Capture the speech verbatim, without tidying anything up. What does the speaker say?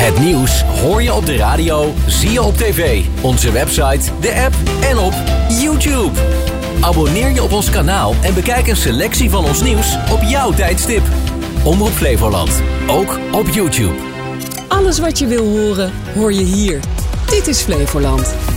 Het nieuws hoor je op de radio, zie je op tv, onze website, de app en op YouTube. Abonneer je op ons kanaal en bekijk een selectie van ons nieuws op jouw tijdstip. Omroep Flevoland, ook op YouTube. Alles wat je wil horen, hoor je hier. Dit is Flevoland.